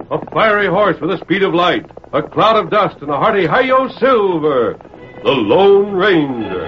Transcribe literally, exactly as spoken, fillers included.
A fiery horse with the speed of light, a cloud of dust, and a hearty hi-yo silver. The Lone Ranger.